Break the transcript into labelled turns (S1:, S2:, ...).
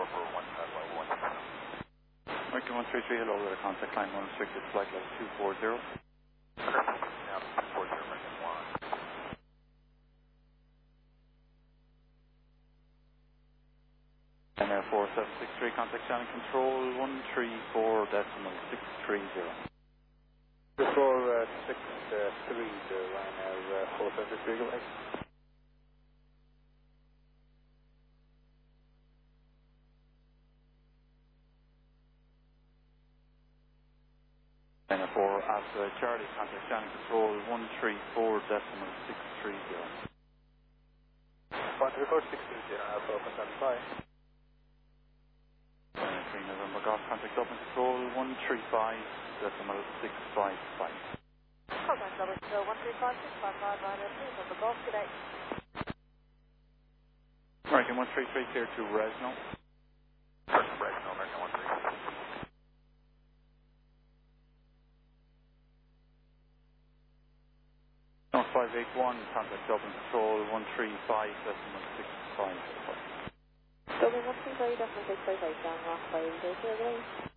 S1: American 133, hello, we're at contact line 1 restricted flight level 240. And Air 4763, contact channel control 134.630.
S2: 4630, Ryanair 4763, go ahead.
S1: And 4 Alpha Charlie, contact channel control 134.630.
S2: 134.630, Alpha open standby.
S1: 3 November Golf, contact open control 135.655.
S3: Contact number 135.655, Ryanair 3 November Golf, good day.
S1: American 133, clear to Resno.
S2: Resno, American 133.
S1: 581, contact open control 135.655.
S3: Dublin 135, definitely 658, down Rock 5,